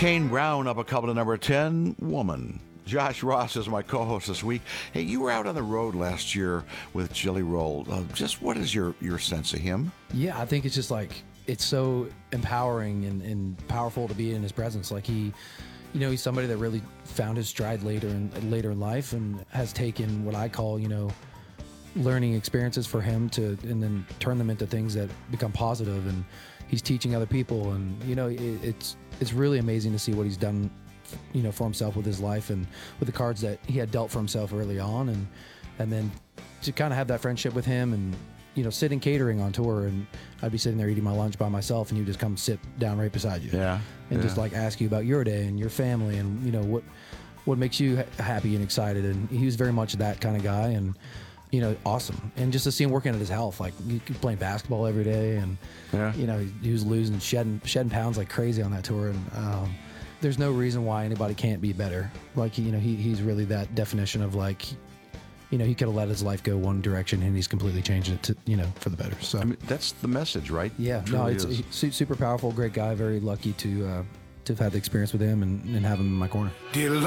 Kane Brown up a couple to number 10, Woman. Josh Ross is my co-host this week. Hey, you were out on the road last year with Jelly Roll. Just what is your sense of him? Yeah, I think it's just like, it's so empowering and powerful to be in his presence. Like he's somebody that really found his stride later in life and has taken what I call, learning experiences for him and then turn them into things that become positive. And he's teaching other people. And, it's really amazing to see what he's done, for himself with his life and with the cards that he had dealt for himself early on. And then to kind of have that friendship with him and, sitting catering on tour, and I'd be sitting there eating my lunch by myself, and you just come sit down right beside you. Yeah. And just like ask you about your day and your family and, what makes you happy and excited. And he was very much that kind of guy and, awesome. And just to see him working at his health, like he playing basketball every day and, he was losing, shedding pounds like crazy on that tour. And there's no reason why anybody can't be better. Like, he's really that definition of like, he could have let his life go one direction and he's completely changed it to, for the better. So I mean, that's the message, right? Yeah, it's super powerful, great guy. Very lucky to have had the experience with him and have him in my corner.